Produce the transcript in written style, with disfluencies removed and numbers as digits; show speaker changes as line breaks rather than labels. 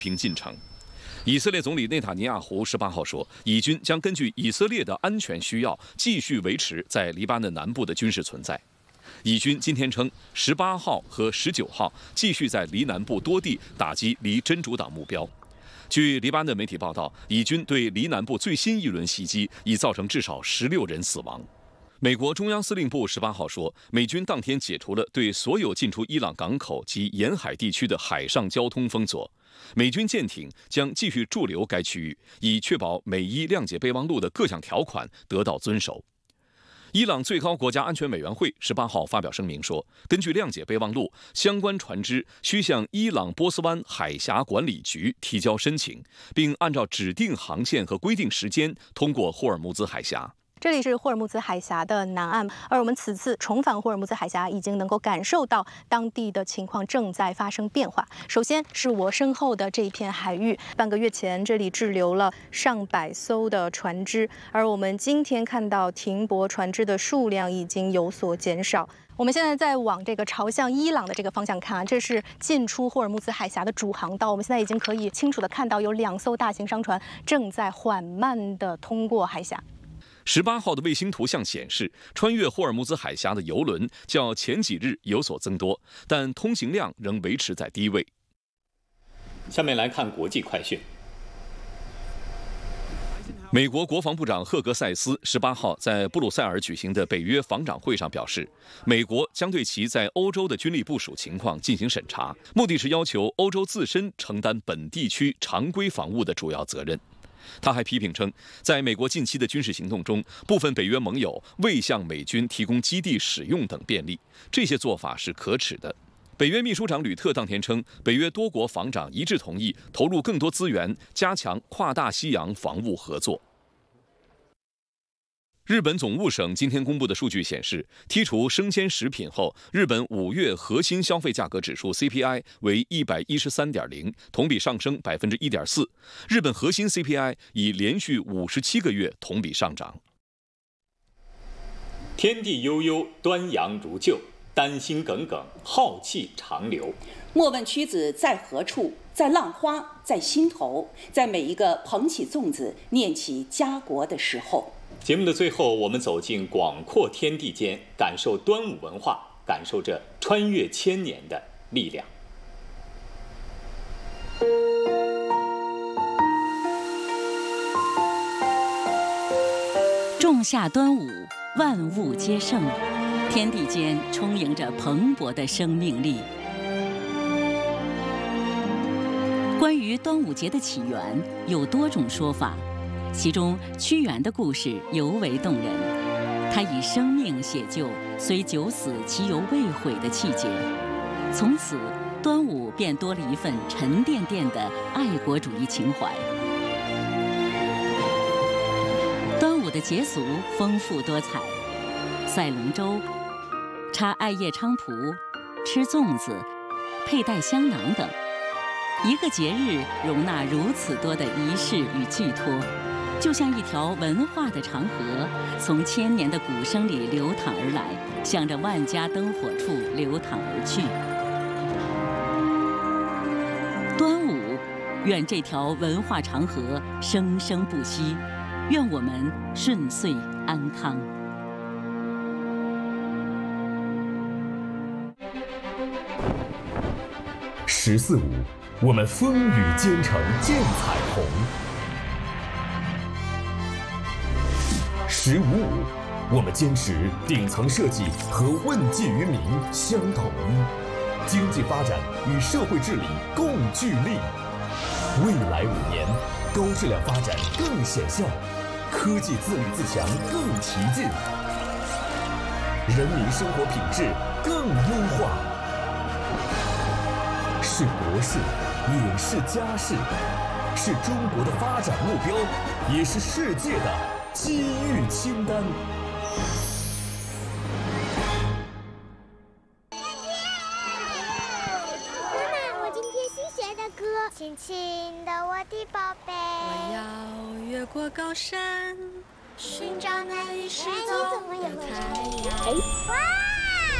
平进程。以色列总理内塔尼亚胡18号说，以军将根据以色列的安全需要，继续维持在黎巴嫩南部的军事存在。以军今天称，18号和19号继续在黎南部多地打击黎真主党目标。据黎巴嫩媒体报道，以军对黎南部最新一轮袭击已造成至少16人死亡。美国中央司令部18号说，美军当天解除了对所有进出伊朗港口及沿海地区的海上交通封锁。美军舰艇将继续驻留该区域，以确保美伊谅解备忘录的各项条款得到遵守。伊朗最高国家安全委员会18号发表声明说，根据谅解备忘录，相关船只需向伊朗波斯湾海峡管理局提交申请，并按照指定航线和规定时间通过霍尔木兹海峡。
这里是霍尔木兹海峡的南岸，而我们此次重返霍尔木兹海峡，已经能够感受到当地的情况正在发生变化。首先是我身后的这一片海域，半个月前这里滞留了上百艘的船只，而我们今天看到停泊船只的数量已经有所减少。我们现在在往这个朝向伊朗的这个方向看啊，这是进出霍尔木兹海峡的主航道。我们现在已经可以清楚地看到有2艘大型商船正在缓慢地通过海峡。
18号的卫星图像显示，穿越霍尔木兹海峡的油轮较前几日有所增多，但通行量仍维持在低位。
下面来看国际快讯。
美国国防部长赫格塞斯18号在布鲁塞尔举行的北约防长会上表示，美国将对其在欧洲的军力部署情况进行审查，目的是要求欧洲自身承担本地区常规防务的主要责任。他还批评称，在美国近期的军事行动中，部分北约盟友未向美军提供基地使用等便利，这些做法是可耻的。北约秘书长吕特当天称，北约多国防长一致同意投入更多资源，加强跨大西洋防务合作。日本总务省今天公布的数据显示，剔除生鲜食品后，日本5月核心消费价格指数 CPI 为 113.0， 同比上升 1.4%。日本核心 CPI 已连续57个月同比上涨。
天地悠悠，端阳如旧，丹心耿耿，浩气长流。
莫问屈子在何处，在浪花，在心头，在每一个捧起粽子、念起家国的时候。
节目的最后，我们走进广阔天地间，感受端午文化，感受着穿越千年的力量。
仲夏端午，万物皆盛，天地间充盈着蓬勃的生命力。关于端午节的起源，有多种说法。其中屈原的故事尤为动人，他以生命写就虽九死其犹未悔的气节。从此，端午便多了一份沉甸甸的爱国主义情怀。端午的节俗丰富多彩，赛龙舟、插艾叶菖蒲、吃粽子、佩戴香囊等，一个节日容纳如此多的仪式与寄托。就像一条文化的长河，从千年的鼓声里流淌而来，向着万家灯火处流淌而去。端午，愿这条文化长河生生不息，愿我们顺遂安康。
14.5，我们风雨兼程见彩虹。15.5，我们坚持顶层设计和问计于民相统一，经济发展与社会治理共聚力。未来5年，高质量发展更显效，科技自立自强更提劲，人民生活品质更优化。是国事，也是家事，是中国的发展目标，也是世界的机遇清单。
妈妈，我今天新学的歌，轻轻的我的宝贝，
我要越过高山，寻找那一世走的太阳。
哇！